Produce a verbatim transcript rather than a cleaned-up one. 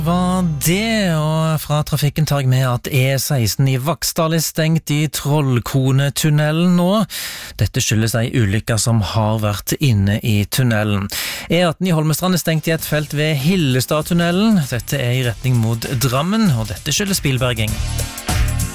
Var det, og fra trafikken tar jeg med at E seksten i Vaksdal er stengt i Trollkonetunnelen nå. Dette skyldes ei ulykke som har vært inne i tunnelen. E atten i Holmestrand er stengt i et felt ved Hillestadtunnelen. Dette er i retning mot Drammen, og dette skyldes bilberging.